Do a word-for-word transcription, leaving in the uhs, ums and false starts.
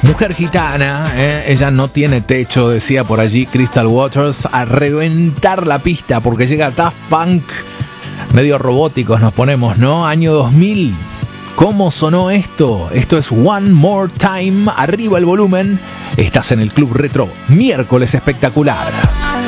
Mujer gitana, ¿eh? Ella no tiene techo, decía por allí Crystal Waters. A reventar la pista porque llega Daft Punk. Medio robóticos nos ponemos, ¿no? Año dos mil. ¿Cómo sonó esto? Esto es One More Time. Arriba el volumen. Estás en el Club Retro. Miércoles espectacular.